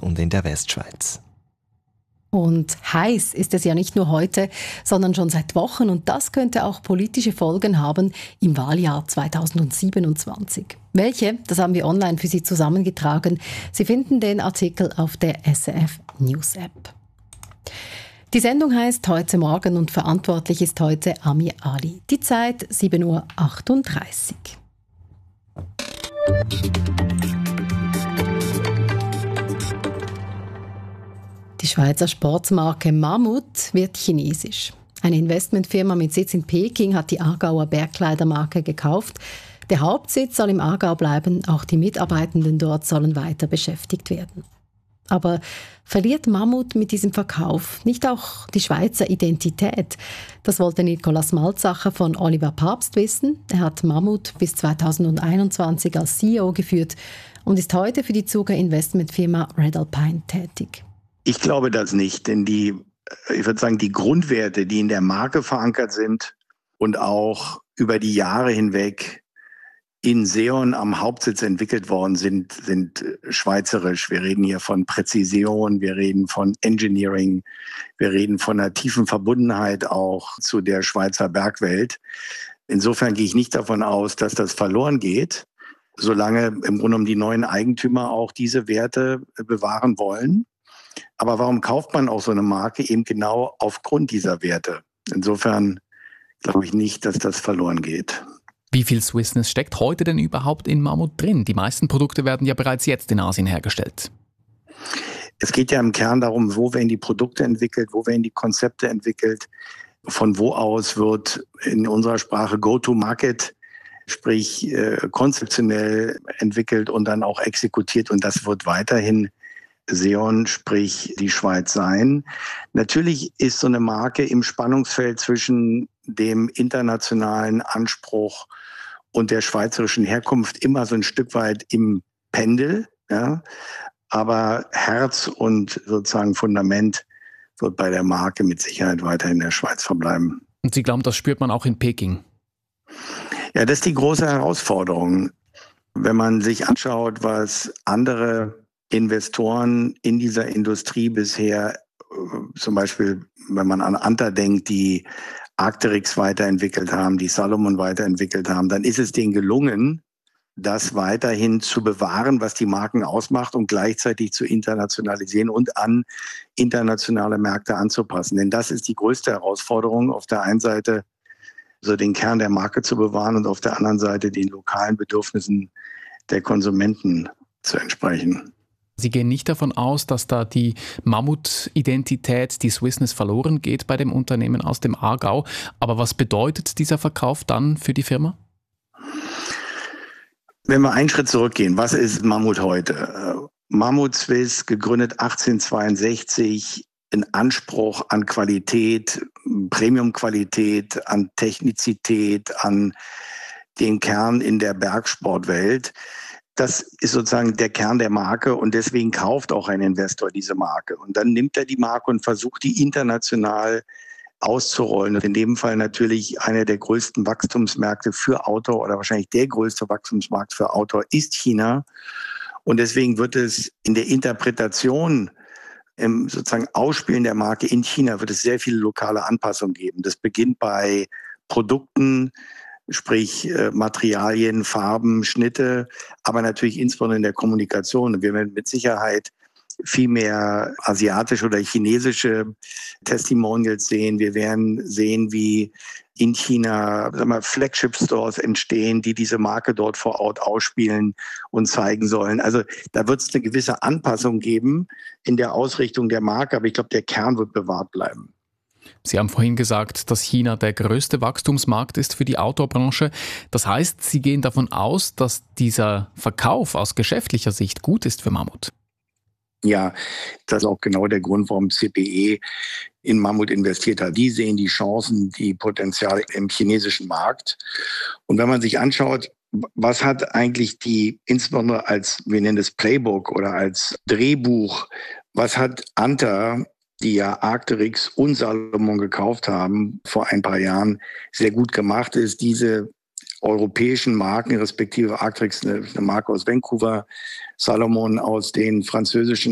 und in der Westschweiz. Und heiß ist es ja nicht nur heute, sondern schon seit Wochen. Und das könnte auch politische Folgen haben im Wahljahr 2027. Welche? Das haben wir online für Sie zusammengetragen. Sie finden den Artikel auf der SRF News App. Die Sendung heißt «Heute Morgen» und verantwortlich ist heute Amir Ali. Die Zeit 7.38 Uhr. Die Schweizer Sportsmarke Mammut wird chinesisch. Eine Investmentfirma mit Sitz in Peking hat die Aargauer Bergkleidermarke gekauft. Der Hauptsitz soll im Aargau bleiben, auch die Mitarbeitenden dort sollen weiter beschäftigt werden. Aber verliert Mammut mit diesem Verkauf nicht auch die Schweizer Identität? Das wollte Nikolaus Malzacher von Oliver Papst wissen. Er hat Mammut bis 2021 als CEO geführt und ist heute für die Zuger Investmentfirma Red Alpine tätig. Ich glaube das nicht, denn die Grundwerte, die in der Marke verankert sind und auch über die Jahre hinweg in Seon am Hauptsitz entwickelt worden sind schweizerisch. Wir reden hier von Präzision, wir reden von Engineering, wir reden von einer tiefen Verbundenheit auch zu der Schweizer Bergwelt. Insofern gehe ich nicht davon aus, dass das verloren geht, solange im Grunde genommen die neuen Eigentümer auch diese Werte bewahren wollen. Aber warum kauft man auch so eine Marke eben genau aufgrund dieser Werte? Insofern glaube ich nicht, dass das verloren geht. Wie viel Swissness steckt heute denn überhaupt in Mammut drin? Die meisten Produkte werden ja bereits jetzt in Asien hergestellt. Es geht ja im Kern darum, wo werden die Produkte entwickelt, wo werden die Konzepte entwickelt, von wo aus wird in unserer Sprache Go-to-Market, sprich konzeptionell entwickelt und dann auch exekutiert. Und das wird weiterhin Seon, sprich die Schweiz sein. Natürlich ist so eine Marke im Spannungsfeld zwischen dem internationalen Anspruch und der schweizerischen Herkunft immer so ein Stück weit im Pendel. Ja? Aber Herz und sozusagen Fundament wird bei der Marke mit Sicherheit weiter in der Schweiz verbleiben. Und Sie glauben, das spürt man auch in Peking? Ja, das ist die große Herausforderung. Wenn man sich anschaut, was andere Investoren in dieser Industrie bisher, zum Beispiel, wenn man an Anta denkt, die Arc'teryx weiterentwickelt haben, die Salomon weiterentwickelt haben, dann ist es denen gelungen, das weiterhin zu bewahren, was die Marken ausmacht und gleichzeitig zu internationalisieren und an internationale Märkte anzupassen. Denn das ist die größte Herausforderung, auf der einen Seite so den Kern der Marke zu bewahren und auf der anderen Seite den lokalen Bedürfnissen der Konsumenten zu entsprechen. Sie gehen nicht davon aus, dass da die Mammut-Identität, die Swissness verloren geht bei dem Unternehmen aus dem Aargau. Aber was bedeutet dieser Verkauf dann für die Firma? Wenn wir einen Schritt zurückgehen, was ist Mammut heute? Mammut Swiss, gegründet 1862, ein Anspruch an Qualität, Premium-Qualität, an Technizität, an den Kern in der Bergsportwelt. Das ist sozusagen der Kern der Marke und deswegen kauft auch ein Investor diese Marke. Und dann nimmt er die Marke und versucht, die international auszurollen. Und in dem Fall natürlich einer der größten Wachstumsmärkte für Outdoor oder wahrscheinlich der größte Wachstumsmarkt für Outdoor ist China. Und deswegen wird es in der Interpretation, im sozusagen Ausspielen der Marke in China, wird es sehr viele lokale Anpassungen geben. Das beginnt bei Produkten, sprich Materialien, Farben, Schnitte, aber natürlich insbesondere in der Kommunikation. Wir werden mit Sicherheit viel mehr asiatische oder chinesische Testimonials sehen. Wir werden sehen, wie in China Flagship-Stores entstehen, die diese Marke dort vor Ort ausspielen und zeigen sollen. Also da wird es eine gewisse Anpassung geben in der Ausrichtung der Marke, aber ich glaube, der Kern wird bewahrt bleiben. Sie haben vorhin gesagt, dass China der größte Wachstumsmarkt ist für die Outdoor-Branche. Das heißt, Sie gehen davon aus, dass dieser Verkauf aus geschäftlicher Sicht gut ist für Mammut? Ja, das ist auch genau der Grund, warum CPE in Mammut investiert hat. Die sehen die Chancen, die Potenziale im chinesischen Markt. Und wenn man sich anschaut, was hat eigentlich insbesondere als, wir nennen es Playbook oder als Drehbuch, was hat Anta, die ja Arc'teryx und Salomon gekauft haben, vor ein paar Jahren sehr gut gemacht ist, diese europäischen Marken, respektive Arc'teryx, eine Marke aus Vancouver, Salomon aus den französischen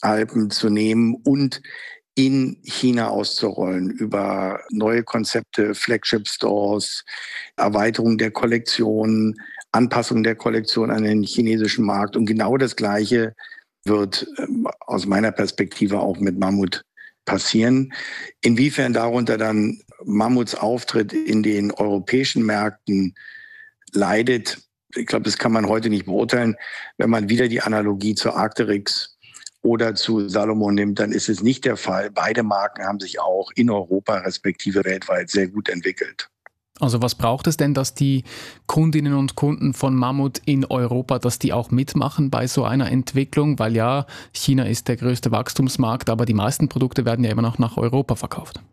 Alpen zu nehmen und in China auszurollen über neue Konzepte, Flagship-Stores, Erweiterung der Kollektion, Anpassung der Kollektion an den chinesischen Markt. Und genau das Gleiche wird aus meiner Perspektive auch mit Mammut passieren. Inwiefern darunter dann Mammuts Auftritt in den europäischen Märkten leidet, ich glaube, das kann man heute nicht beurteilen. Wenn man wieder die Analogie zur Arc'teryx oder zu Salomon nimmt, dann ist es nicht der Fall. Beide Marken haben sich auch in Europa respektive weltweit sehr gut entwickelt. Also was braucht es denn, dass die Kundinnen und Kunden von Mammut in Europa, dass die auch mitmachen bei so einer Entwicklung? Weil ja, China ist der größte Wachstumsmarkt, aber die meisten Produkte werden ja immer noch nach Europa verkauft.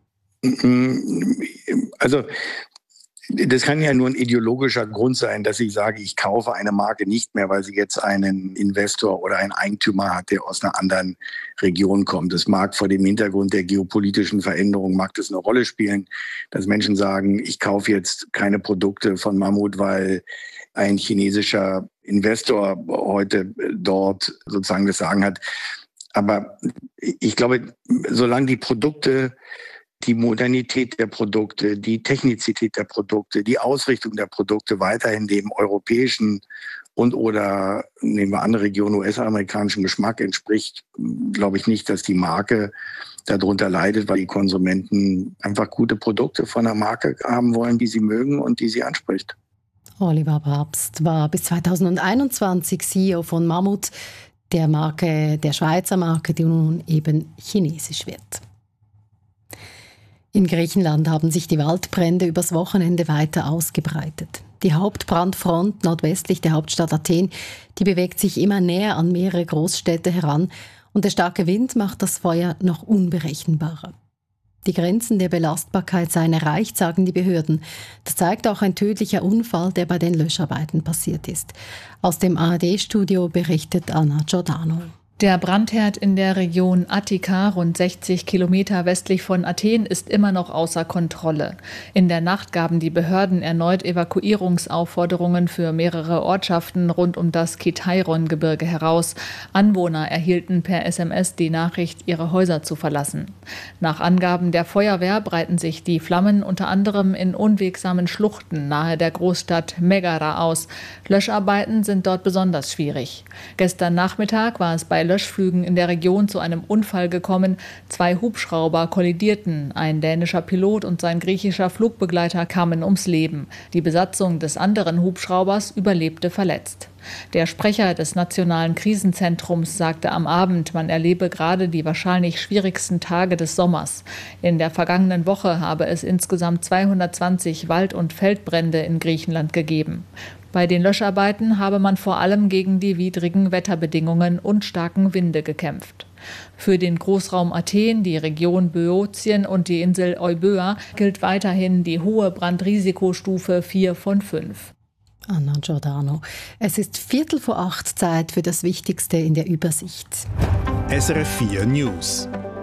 Also das kann ja nur ein ideologischer Grund sein, dass ich sage, ich kaufe eine Marke nicht mehr, weil sie jetzt einen Investor oder einen Eigentümer hat, der aus einer anderen Region kommt. Das mag vor dem Hintergrund der geopolitischen Veränderung, mag das eine Rolle spielen, dass Menschen sagen, ich kaufe jetzt keine Produkte von Mammut, weil ein chinesischer Investor heute dort sozusagen das Sagen hat. Aber ich glaube, solange die Produkte, die Modernität der Produkte, die Technizität der Produkte, die Ausrichtung der Produkte weiterhin dem europäischen und oder nehmen wir andere Regionen, US-amerikanischen Geschmack entspricht, glaube ich nicht, dass die Marke darunter leidet, weil die Konsumenten einfach gute Produkte von der Marke haben wollen, die sie mögen und die sie anspricht. Oliver Papst war bis 2021 CEO von Mammut, der Schweizer Marke, die nun eben chinesisch wird. In Griechenland haben sich die Waldbrände übers Wochenende weiter ausgebreitet. Die Hauptbrandfront nordwestlich der Hauptstadt Athen, die bewegt sich immer näher an mehrere Großstädte heran und der starke Wind macht das Feuer noch unberechenbarer. Die Grenzen der Belastbarkeit seien erreicht, sagen die Behörden. Das zeigt auch ein tödlicher Unfall, der bei den Löscharbeiten passiert ist. Aus dem ARD-Studio berichtet Anna Giordano. Der Brandherd in der Region Attika, rund 60 Kilometer westlich von Athen, ist immer noch außer Kontrolle. In der Nacht gaben die Behörden erneut Evakuierungsaufforderungen für mehrere Ortschaften rund um das Kitairon-Gebirge heraus. Anwohner erhielten per SMS die Nachricht, ihre Häuser zu verlassen. Nach Angaben der Feuerwehr breiten sich die Flammen unter anderem in unwegsamen Schluchten nahe der Großstadt Megara aus. Löscharbeiten sind dort besonders schwierig. Gestern Nachmittag war es bei Löschflügen in der Region zu einem Unfall gekommen. 2 Hubschrauber kollidierten. Ein dänischer Pilot und sein griechischer Flugbegleiter kamen ums Leben. Die Besatzung des anderen Hubschraubers überlebte verletzt. Der Sprecher des Nationalen Krisenzentrums sagte am Abend, man erlebe gerade die wahrscheinlich schwierigsten Tage des Sommers. In der vergangenen Woche habe es insgesamt 220 Wald- und Feldbrände in Griechenland gegeben. Bei den Löscharbeiten habe man vor allem gegen die widrigen Wetterbedingungen und starken Winde gekämpft. Für den Großraum Athen, die Region Böotien und die Insel Euböa gilt weiterhin die hohe Brandrisikostufe 4 von 5. Anna Giordano. Es ist 7:45 Zeit für das Wichtigste in der Übersicht. SRF 4 News.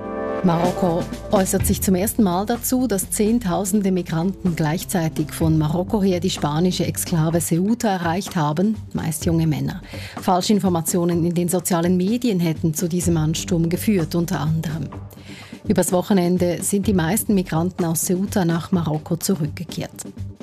Marokko äußert sich zum ersten Mal dazu, dass Zehntausende Migranten gleichzeitig von Marokko her die spanische Exklave Ceuta erreicht haben, meist junge Männer. Falschinformationen in den sozialen Medien hätten zu diesem Ansturm geführt, unter anderem. Übers Wochenende sind die meisten Migranten aus Ceuta nach Marokko zurückgekehrt.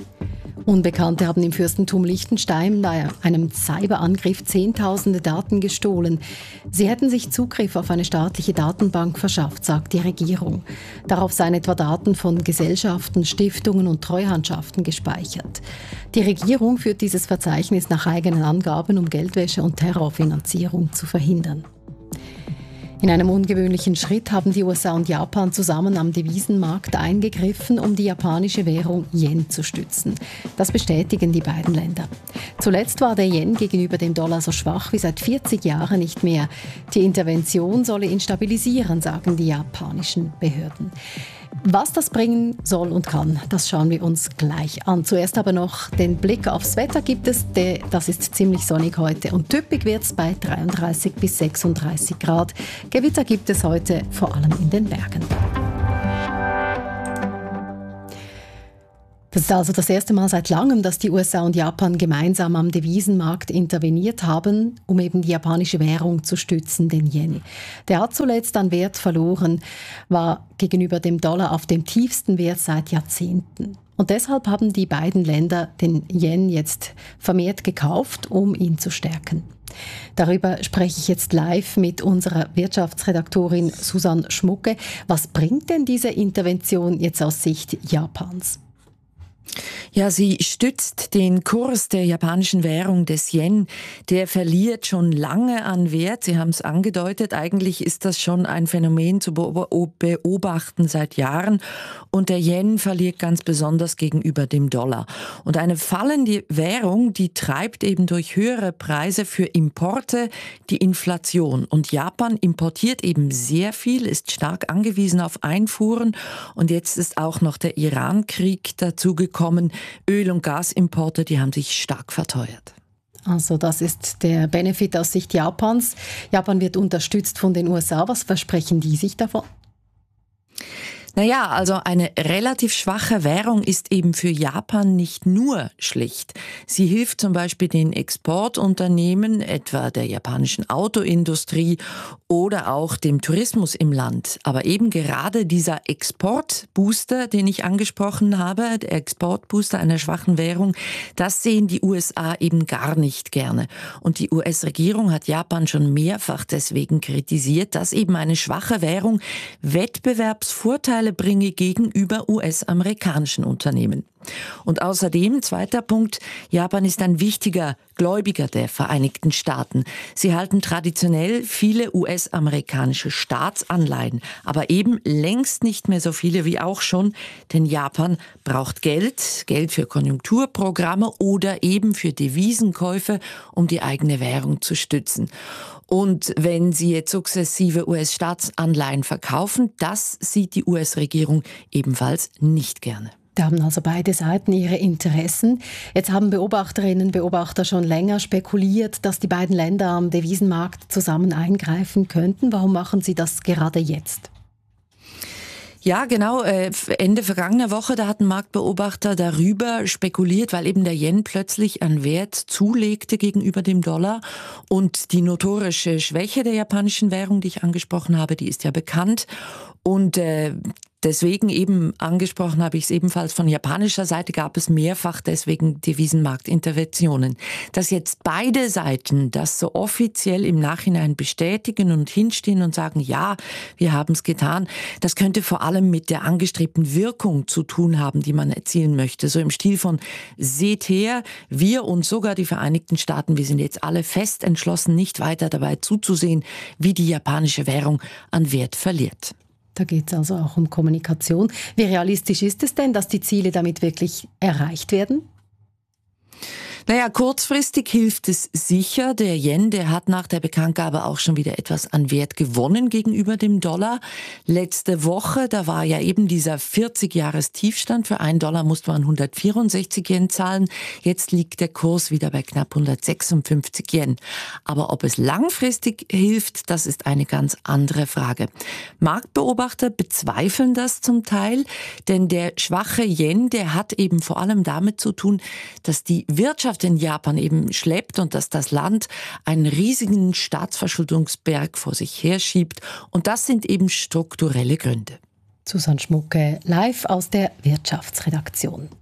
Unbekannte haben im Fürstentum Liechtenstein bei einem Cyberangriff Zehntausende Daten gestohlen. Sie hätten sich Zugriff auf eine staatliche Datenbank verschafft, sagt die Regierung. Darauf seien etwa Daten von Gesellschaften, Stiftungen und Treuhandschaften gespeichert. Die Regierung führt dieses Verzeichnis nach eigenen Angaben, um Geldwäsche und Terrorfinanzierung zu verhindern. In einem ungewöhnlichen Schritt haben die USA und Japan zusammen am Devisenmarkt eingegriffen, um die japanische Währung Yen zu stützen. Das bestätigen die beiden Länder. Zuletzt war der Yen gegenüber dem Dollar so schwach wie seit 40 Jahren nicht mehr. Die Intervention solle ihn stabilisieren, sagen die japanischen Behörden. Was das bringen soll und kann, das schauen wir uns gleich an. Zuerst aber noch den Blick aufs Wetter gibt es. Das ist ziemlich sonnig heute und typisch wird es bei 33 bis 36 Grad. Gewitter gibt es heute vor allem in den Bergen. Das ist also das erste Mal seit langem, dass die USA und Japan gemeinsam am Devisenmarkt interveniert haben, um eben die japanische Währung zu stützen, den Yen. Der hat zuletzt an Wert verloren, war gegenüber dem Dollar auf dem tiefsten Wert seit Jahrzehnten. Und deshalb haben die beiden Länder den Yen jetzt vermehrt gekauft, um ihn zu stärken. Darüber spreche ich jetzt live mit unserer Wirtschaftsredaktorin Susanne Schmucke. Was bringt denn diese Intervention jetzt aus Sicht Japans? Ja, sie stützt den Kurs der japanischen Währung des Yen. Der verliert schon lange an Wert. Sie haben es angedeutet, eigentlich ist das schon ein Phänomen zu beobachten seit Jahren. Und der Yen verliert ganz besonders gegenüber dem Dollar. Und eine fallende Währung, die treibt eben durch höhere Preise für Importe die Inflation. Und Japan importiert eben sehr viel, ist stark angewiesen auf Einfuhren. Und jetzt ist auch noch der Iran-Krieg dazugekommen. Öl- und Gasimporte, die haben sich stark verteuert. Also das ist der Benefit aus Sicht Japans. Japan wird unterstützt von den USA. Was versprechen die sich davon? Naja, also eine relativ schwache Währung ist eben für Japan nicht nur schlecht. Sie hilft zum Beispiel den Exportunternehmen, etwa der japanischen Autoindustrie oder auch dem Tourismus im Land. Aber eben gerade dieser Exportbooster, den ich angesprochen habe, der Exportbooster einer schwachen Währung, das sehen die USA eben gar nicht gerne. Und die US-Regierung hat Japan schon mehrfach deswegen kritisiert, dass eben eine schwache Währung Wettbewerbsvorteile bringe gegenüber US-amerikanischen Unternehmen. Und außerdem, zweiter Punkt, Japan ist ein wichtiger Gläubiger der Vereinigten Staaten. Sie halten traditionell viele US-amerikanische Staatsanleihen, aber eben längst nicht mehr so viele wie auch schon, denn Japan braucht Geld für Konjunkturprogramme oder eben für Devisenkäufe, um die eigene Währung zu stützen. Und wenn sie jetzt sukzessive US-Staatsanleihen verkaufen, das sieht die US-Regierung ebenfalls nicht gerne. Da haben also beide Seiten ihre Interessen. Jetzt haben Beobachterinnen und Beobachter schon länger spekuliert, dass die beiden Länder am Devisenmarkt zusammen eingreifen könnten. Warum machen sie das gerade jetzt? Ja, genau. Ende vergangener Woche, da hatten Marktbeobachter darüber spekuliert, weil eben der Yen plötzlich an Wert zulegte gegenüber dem Dollar. Und die notorische Schwäche der japanischen Währung, die ich angesprochen habe, die ist ja bekannt. Und deswegen eben angesprochen habe ich es ebenfalls von japanischer Seite, gab es mehrfach deswegen Devisenmarktinterventionen. Dass jetzt beide Seiten das so offiziell im Nachhinein bestätigen und hinstehen und sagen, ja, wir haben es getan, das könnte vor allem mit der angestrebten Wirkung zu tun haben, die man erzielen möchte. So im Stil von, seht her, wir und sogar die Vereinigten Staaten, wir sind jetzt alle fest entschlossen, nicht weiter dabei zuzusehen, wie die japanische Währung an Wert verliert. Da geht es also auch um Kommunikation. Wie realistisch ist es denn, dass die Ziele damit wirklich erreicht werden? Naja, kurzfristig hilft es sicher. Der Yen, der hat nach der Bekanntgabe auch schon wieder etwas an Wert gewonnen gegenüber dem Dollar. Letzte Woche, da war ja eben dieser 40-Jahres-Tiefstand. Für $1 musste man 164 Yen zahlen. Jetzt liegt der Kurs wieder bei knapp 156 Yen. Aber ob es langfristig hilft, das ist eine ganz andere Frage. Marktbeobachter bezweifeln das zum Teil, denn der schwache Yen, der hat eben vor allem damit zu tun, dass die Wirtschaft in Japan eben schleppt und dass das Land einen riesigen Staatsverschuldungsberg vor sich herschiebt. Und das sind eben strukturelle Gründe. Susanne Schmucke live aus der Wirtschaftsredaktion.